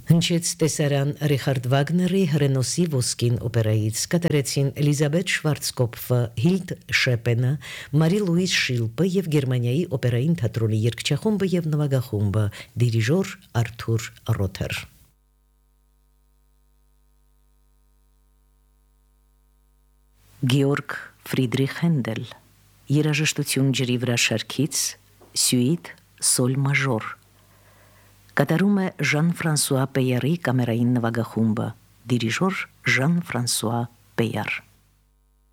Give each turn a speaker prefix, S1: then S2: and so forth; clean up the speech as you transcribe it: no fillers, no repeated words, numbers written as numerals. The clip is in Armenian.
S1: Հնչեց տեսարան Ռիխարդ Վագների Հռենոսի ոսկին օպերայից, կատարեցին Էլիզաբեթ Շվարցկոփը, Հիլդ Շեպենը, Մարի Լուիս Շիլպը եւ Գերմանիայի օպերային թատրոնի երգչախումբը եւ նվագախումբը, դիրիժոր Արթուր Ռոթեր։ Գեորգ Ֆրիդրիխ Հենդել, երաժշտություն ջրի վրա շարքից, սյուիտ սոլ մաժոր, կատարում է Ժան-Ֆրանսուଆ Պեյարի կամերային նվագախումբը, դիրիժոր Ժան-Ֆրանսուଆ Պեյար։